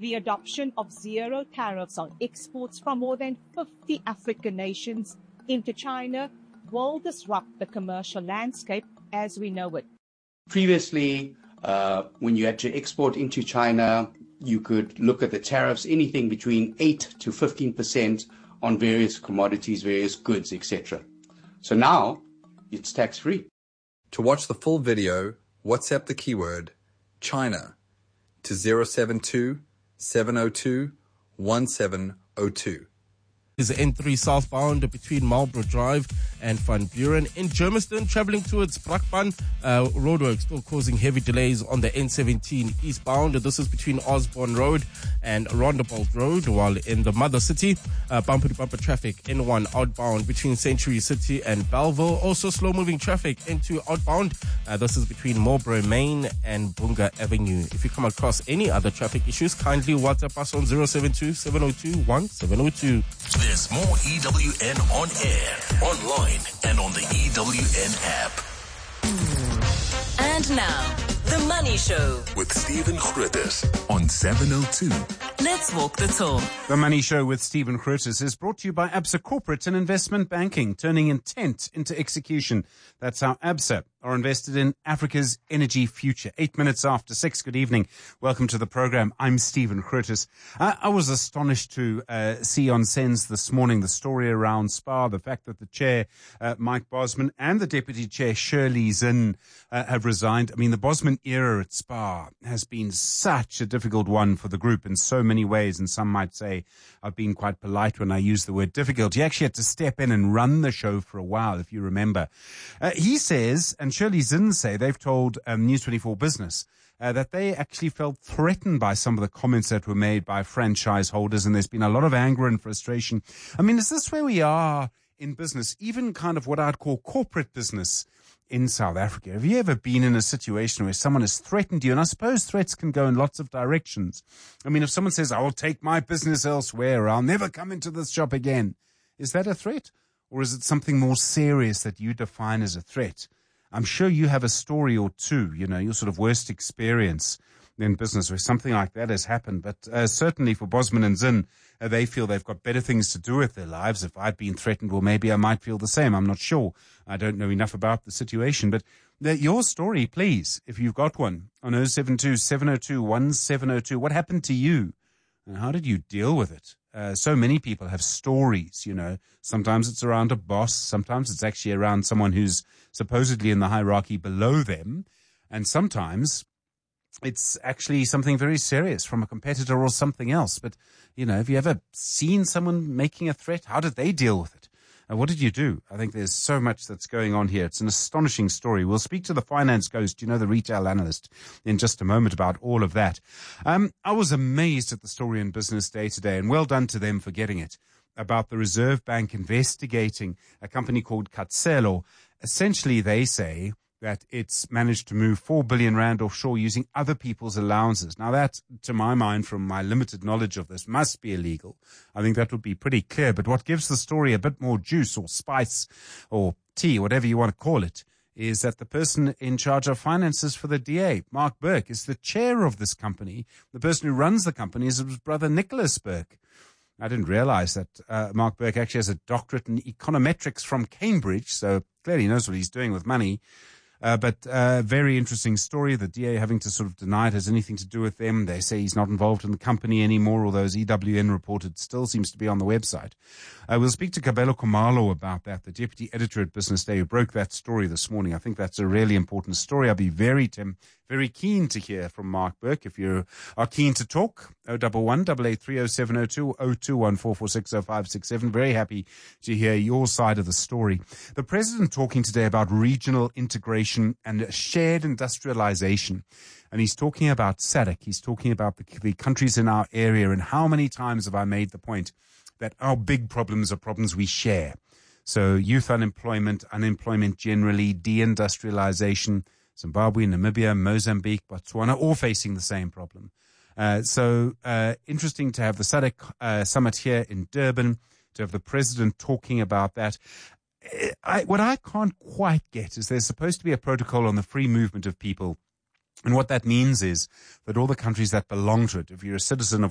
The adoption of zero tariffs on exports from more than 50 African nations into China will disrupt the commercial landscape as we know it. Previously, when you had to export into China, you could look at the tariffs, anything between 8 to 15% on various commodities, various goods, etc. So now, it's tax-free. To watch the full video, WhatsApp the keyword China to 072 702 1702. Is the N3 southbound between Marlborough Drive and Van Buren. In Germiston, travelling towards Brakpan, roadworks still causing heavy delays on the N17 eastbound. This is between Osborne Road and Rondebolt Road, while in the mother city, bumper-to-bumper traffic N1 outbound between Century City and Belleville. Also slow-moving traffic into outbound. This is between Marlborough Main and Bunga Avenue. If you come across any other traffic issues, kindly WhatsApp us on 072 702 1702. There's more EWN on air, online, and on the EWN app. And now, The Money Show with Stephen Grootes on 702. Let's walk the talk. The Money Show with Stephen Grootes is brought to you by ABSA Corporate and Investment Banking, turning intent into execution. That's how ABSA are invested in Africa's energy future. 8 minutes after 6. Good evening. Welcome to the program. I'm Stephen Grootes. I was astonished to see on SENS this morning the story around SPAR, the fact that the chair, Mike Bosman, and the deputy chair, Shirley Zinn, have resigned. I mean, the Bosman era at SPAR has been such a difficult one for the group in so many ways, and some might say I've been quite polite when I use the word difficult. He actually had to step in and run the show for a while, if you remember. He says, and Shirley Zinn say, they've told News 24 Business that they actually felt threatened by some of the comments that were made by franchise holders, and there's been a lot of anger and frustration. I mean, is this where we are in business, even kind of what I'd call corporate business in South Africa? Have you ever been in a situation where someone has threatened you? And I suppose threats can go in lots of directions. I mean, if someone says, I will take my business elsewhere, or I'll never come into this shop again, is that a threat? Or is it something more serious that you define as a threat? I'm sure you have a story or two, you know, your sort of worst experience in business where something like that has happened. But certainly for Bosman and Zinn, they feel they've got better things to do with their lives. If I'd been threatened, well, maybe I might feel the same. I'm not sure. I don't know enough about the situation. But your story, please, if you've got one, on 072 702 1702. What happened to you? And how did you deal with it? So many people have stories, you know. Sometimes it's around a boss. Sometimes it's actually around someone who's supposedly in the hierarchy below them. And sometimes it's actually something very serious from a competitor or something else. But, you know, have you ever seen someone making a threat? How did they deal with it? What did you do? I think there's so much that's going on here. It's an astonishing story. We'll speak to the finance ghost, you know, the retail analyst, in just a moment about all of that. I was amazed at the story in Business Day today, and well done to them for getting it, about the Reserve Bank investigating a company called Katselo. Essentially, they say that it's managed to move 4 billion rand offshore using other people's allowances. Now that, to my mind, from my limited knowledge of this, must be illegal. I think that would be pretty clear. But what gives the story a bit more juice or spice or tea, whatever you want to call it, is that the person in charge of finances for the DA, Mark Burke, is the chair of this company. The person who runs the company is his brother Nicholas Burke. I didn't realize that Mark Burke actually has a doctorate in econometrics from Cambridge, so clearly knows what he's doing with money. But very interesting story. The DA having to sort of deny it has anything to do with them. They say he's not involved in the company anymore, although as EWN reported, still seems to be on the website. We'll speak to Kabelo Khumalo about that, the deputy editor at Business Day, who broke that story this morning. I think that's a really important story. I'll be very keen to hear from Mark Burke. If you are keen to talk, 011 883 0702 021 446 0567. Very happy to hear your side of the story. The president talking today about regional integration and shared industrialization. And he's talking about SADC. He's talking about the countries in our area. And how many times have I made the point that our big problems are problems we share? So youth unemployment, unemployment generally, deindustrialization, Zimbabwe, Namibia, Mozambique, Botswana, all facing the same problem. So interesting to have the SADC summit here in Durban, to have the president talking about that. What I can't quite get is there's supposed to be a protocol on the free movement of people. And what that means is that all the countries that belong to it, if you're a citizen of